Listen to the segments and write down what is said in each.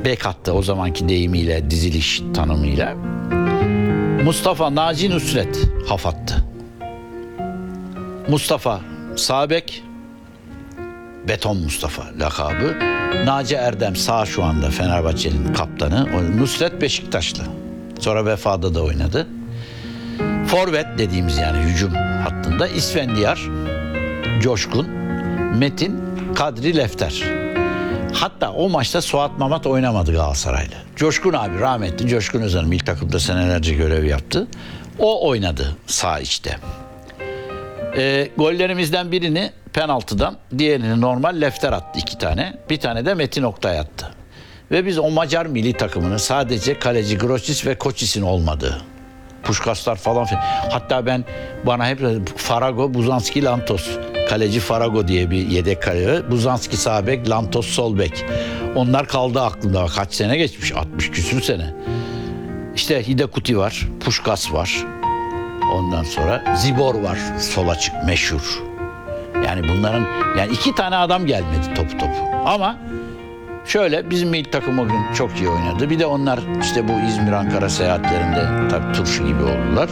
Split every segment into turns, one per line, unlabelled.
bek hattı, o zamanki deyimiyle, diziliş tanımıyla. Mustafa Naci Nusret haf hattı. Mustafa sağ bek, Beton Mustafa lakabı. Naci Erdem sağ, şu anda Fenerbahçe'nin kaptanı. Nusret Beşiktaşlı. Sonra Vefa'da da oynadı. Forvet dediğimiz, yani hücum hattında İsfendiyar, Coşkun, Metin, Kadri, Lefter. Hatta o maçta Suat Mamat oynamadı Galatasaray'la. Coşkun abi, rahmetli Coşkun Özan'ın ilk takımda senelerce görev yaptı. O oynadı sağ içte. Gollerimizden birini penaltıdan, diğerini normal Lefter attı, 2 tane. Bir tane de Metin Oktay attı. Ve biz o Macar milli takımını sadece kaleci Grosic ve Koçis'in olmadığı, Puskaslar falan filan. Hatta bana hep Farago, Buzanski, Lantos. Kaleci Farago diye bir yedek kaleci. Buzanski sağ bek, Lantos sol bek. Onlar kaldı aklımda. Kaç sene geçmiş? 60 küsür sene. İşte Hidekuti var, Puskas var. Ondan sonra Zibor var, sol açık, meşhur. Yani bunların, yani 2 tane adam gelmedi topu. Ama şöyle, bizim milli takım o gün çok iyi oynadı. Bir de onlar işte bu İzmir-Ankara seyahatlerinde tabii turşu gibi oldular.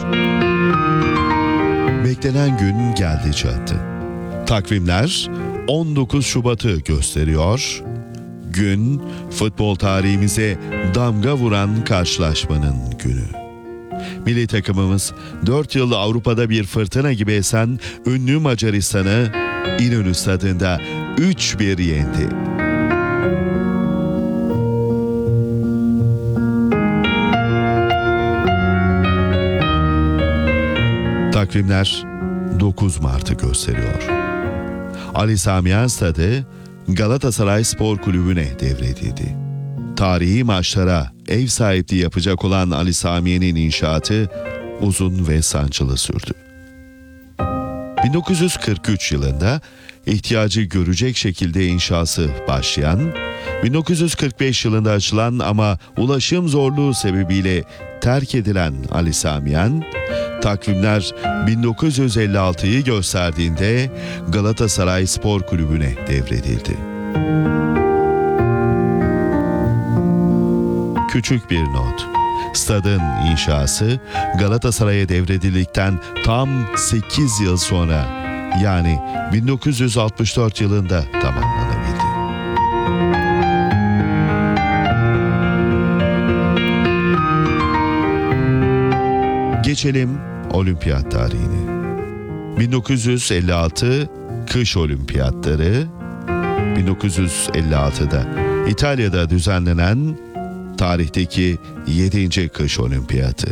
Beklenen gün geldi çattı. Takvimler 19 Şubat'ı gösteriyor. Gün, futbol tarihimize damga vuran karşılaşmanın günü. Milli takımımız 4 yıl Avrupa'da bir fırtına gibi esen ünlü Macaristan'ı İnönü Stadı'nda 3-1 yendi. Takvimler 9 Mart'ı gösteriyor. Ali Sami Yen Stadı Galatasaray Spor Kulübü'ne devredildi. Tarihi maçlara ev sahipliği yapacak olan Ali Sami Yen'in inşaatı uzun ve sancılı sürdü. 1943 yılında ihtiyacı görecek şekilde inşası başlayan, 1945 yılında açılan ama ulaşım zorluğu sebebiyle terk edilen Ali Sami Yen, takvimler 1956'yı gösterdiğinde Galatasaray Spor Kulübü'ne devredildi. Küçük bir not. Stadın inşası Galatasaray'a devredildikten tam 8 yıl sonra, yani 1964 yılında tamamlanabildi. Geçelim olimpiyat tarihine. 1956 Kış Olimpiyatları, 1956'da İtalya'da düzenlenen tarihteki 7. Kış Olimpiyatı.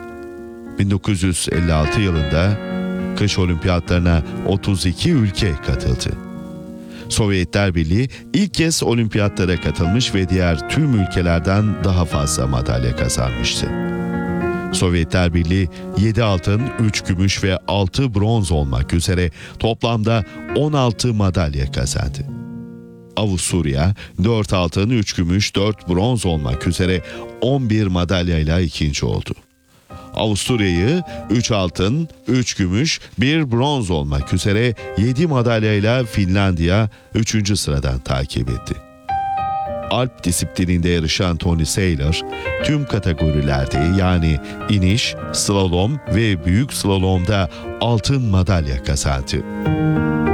1956 yılında Kış Olimpiyatlarına 32 ülke katıldı. Sovyetler Birliği ilk kez olimpiyatlara katılmış ve diğer tüm ülkelerden daha fazla madalya kazanmıştı. Sovyetler Birliği 7 altın, 3 gümüş ve 6 bronz olmak üzere toplamda 16 madalya kazandı. Avusturya 4 altın, 3 gümüş, 4 bronz olmak üzere 11 madalyayla ikinci oldu. Avusturya'yı 3 altın, 3 gümüş, 1 bronz olmak üzere 7 madalyayla Finlandiya 3. sıradan takip etti. Alp disiplininde yarışan Tony Saylor tüm kategorilerde, yani iniş, slalom ve büyük slalomda altın madalya kazandı.